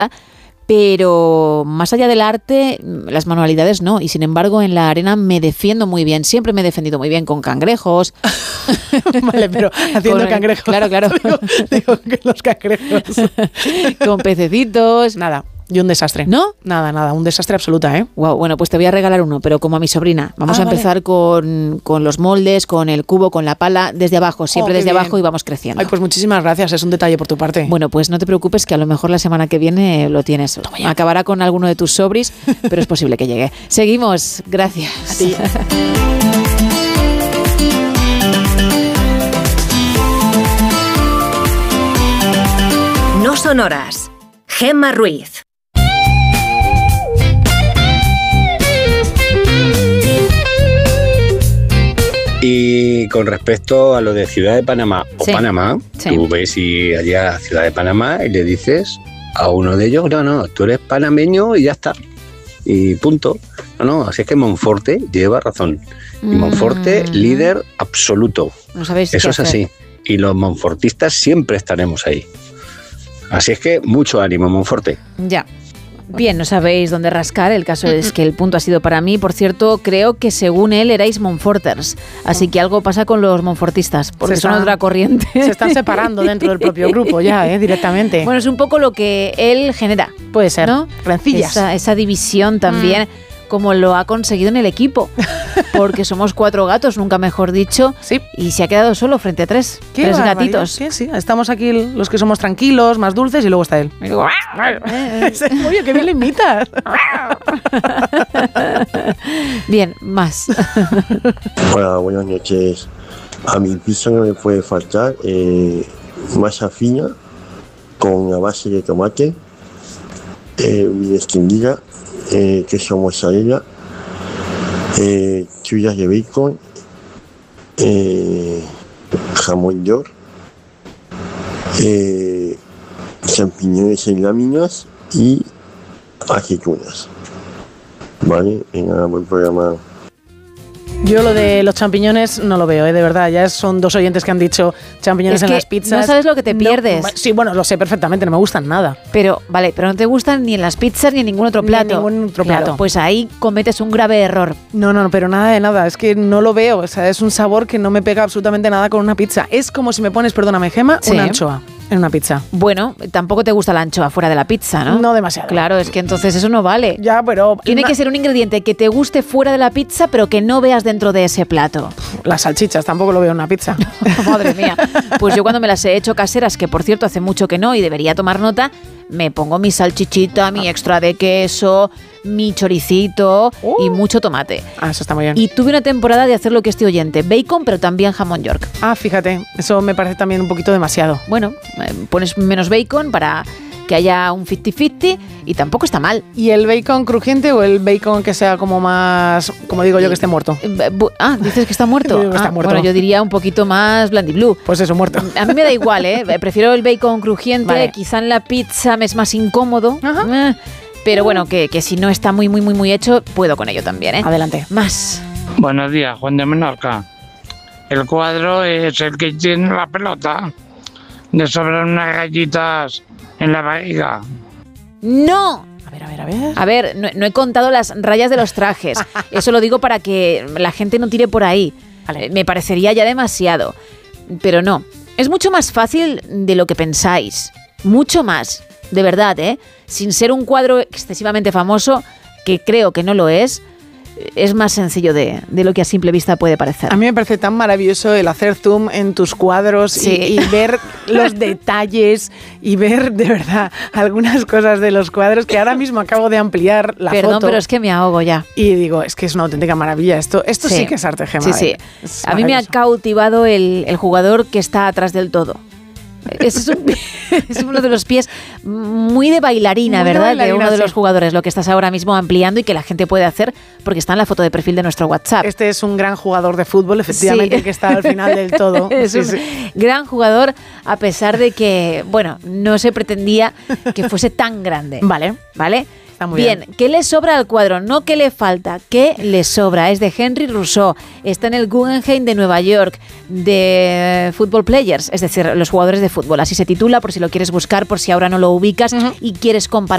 pero más allá del arte, las manualidades no. Y sin embargo, en la arena me defiendo muy bien. Siempre me he defendido muy bien con cangrejos. Vale, pero haciendo cangrejos. Claro. digo que los cangrejos. Con pececitos. Nada. Y un desastre. ¿No? Nada, un desastre absoluta, ¿eh? Wow, bueno, pues te voy a regalar uno, pero como a mi sobrina. Vamos a empezar con los moldes, con el cubo, con la pala, desde abajo, siempre desde abajo y vamos creciendo. Ay, pues muchísimas gracias, es un detalle por tu parte. Bueno, pues no te preocupes que a lo mejor la semana que viene lo tienes. Acabará con alguno de tus sobris, pero es posible que llegue. Seguimos, gracias. A ti. No son horas. Gemma Ruiz. Y con respecto a lo de Ciudad de Panamá o Panamá, Sí. tú ves y allá a Ciudad de Panamá y le dices a uno de ellos, no, tú eres panameño y ya está. Y punto. No, así es que Monforte lleva razón. Y Monforte, líder absoluto. No sabéis Eso qué es hacer. así. Y los monfortistas siempre estaremos ahí. Así es que mucho ánimo, Monforte. Ya. Bien, no sabéis dónde rascar. El caso es que el punto ha sido para mí. Por cierto, creo que según él erais Monforters. Así que algo pasa con los monfortistas, porque son otra corriente. Se están separando dentro del propio grupo ya, directamente. Bueno, es un poco lo que él genera. Puede ser, ¿no? rencillas. Esa división también, como lo ha conseguido en el equipo. Porque somos 4 gatos, nunca mejor dicho. Sí. Y se ha quedado solo frente a 3 gatitos. Sí, estamos aquí los que somos tranquilos, más dulces, y luego está él. Oye, qué bien le imitas. Bien, más. Hola, buenas noches. A mi pizza no me puede faltar masa fina con una base de tomate, bien extendida, queso mozzarella, tiras de bacon, jamón york, champiñones en láminas y aceitunas. Vale, venga, buen programa. Yo lo de los champiñones no lo veo, de verdad. Ya son 2 oyentes que han dicho champiñones Es en que las pizzas. no sabes lo que te pierdes. Sí, bueno, lo sé perfectamente, no me gustan nada. Pero no te gustan ni en las pizzas ni en ningún otro Ni plato. en ningún otro Claro, plato. pues ahí cometes un grave error. No, pero nada de nada. Es que no lo veo. O sea, es un sabor que no me pega absolutamente nada con una pizza. Es como si me pones, perdóname, Gemma, Sí. una anchoa en una pizza. Bueno, tampoco te gusta la anchoa fuera de la pizza, ¿no? No demasiado. Claro, es que entonces eso no vale. Ya, pero... Tiene que ser un ingrediente que te guste fuera de la pizza, pero que no veas dentro de ese plato. Las salchichas, tampoco lo veo en una pizza. Madre mía. Pues yo cuando me las he hecho caseras, que por cierto hace mucho que no y debería tomar nota, me pongo mi salchichita, mi extra de queso, mi choricito y mucho tomate. Ah, eso está muy bien. Y tuve una temporada de hacer lo que este oyente, bacon, pero también jamón york. Ah, fíjate, eso me parece también un poquito demasiado. Bueno, pones menos bacon para que haya un 50-50 y tampoco está mal. ¿Y el bacon crujiente o el bacon que sea como más, como digo yo, que esté muerto? ¿Dices que está muerto? Yo digo que está muerto. Bueno, yo diría un poquito más blandiblue. Pues eso, muerto. A mí me da igual, ¿eh? Prefiero el bacon crujiente, Vale. quizá en la pizza me es más incómodo. Ajá. Pero bueno, que si no está muy hecho, puedo con ello también, ¿eh? Adelante. Más. Buenos días, Juan de Menorca. El cuadro es el que tiene la pelota. Le sobran unas gallitas en la barriga. ¡No! A ver. A ver, no he contado las rayas de los trajes. Eso lo digo para que la gente no tire por ahí. Vale. Me parecería ya demasiado. Pero no. Es mucho más fácil de lo que pensáis. Mucho más. De verdad, ¿eh? Sin ser un cuadro excesivamente famoso, que creo que no lo es más sencillo de lo que a simple vista puede parecer. A mí me parece tan maravilloso el hacer zoom en tus cuadros Sí. y ver los detalles y ver de verdad algunas cosas de los cuadros que ahora mismo acabo de ampliar la Perdón, foto. pero es que me ahogo ya. Y digo, es que es una auténtica maravilla. Esto sí que es arte, Gemma. Sí. Es A mí me ha maravilloso. cautivado el jugador que está atrás del todo. Es uno de los pies muy de bailarina, Muy de ¿verdad? bailarina, de uno de sí. los jugadores, lo que estás ahora mismo ampliando y que la gente puede hacer porque está en la foto de perfil de nuestro WhatsApp. Este es un gran jugador de fútbol, efectivamente, Sí. el que está al final del todo. Es Sí, un sí. gran jugador, a pesar de que, bueno, no se pretendía que fuese tan grande. Vale. Está muy bien. ¿Qué le sobra al cuadro? No ¿qué le falta? ¿Qué le sobra? Es de Henry Rousseau. Está en el Guggenheim de Nueva York, de Football Players, es decir, los jugadores de fútbol. Así se titula, por si lo quieres buscar, por si ahora no lo ubicas y quieres comparar.